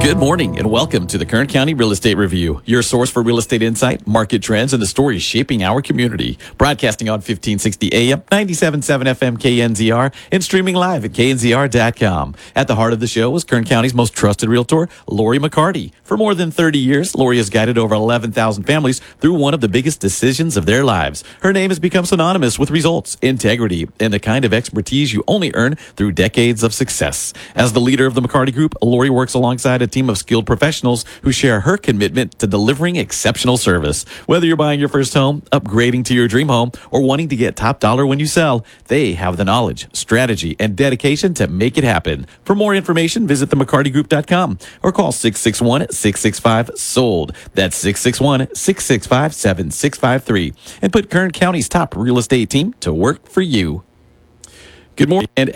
Good morning and welcome to the Kern County Real Estate Review, your source for real estate insight, market trends, and the stories shaping our community. Broadcasting on 1560 AM, 97.7 FM KNZR, and streaming live at knzr.com. At the heart of the show is Kern County's most trusted realtor, Lori McCarty. For more than 30 years, Lori has guided over 11,000 families through one of the biggest decisions of their lives. Her name has become synonymous with results, integrity, and the kind of expertise you only earn through decades of success. As the leader of the McCarty Group, Lori works alongside a team of skilled professionals who share her commitment to delivering exceptional service. Whether you're buying your first home, upgrading to your dream home, or wanting to get top dollar when you sell, they have the knowledge, strategy, and dedication to make it happen. For more information, visit themccartygroup.com or call 661-665-SOLD. That's 661-665-7653. And put Kern County's top real estate team to work for you. Good morning and